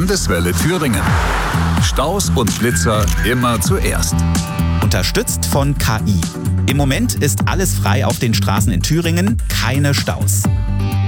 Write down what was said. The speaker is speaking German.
Landeswelle Thüringen. Staus und Blitzer immer zuerst. Unterstützt von KI. Im Moment ist alles frei auf den Straßen in Thüringen, keine Staus.